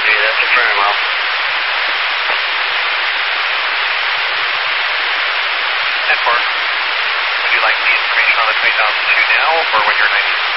Roger, that's affirmative. And Would you like the information on the 20,002 now or when you're 90?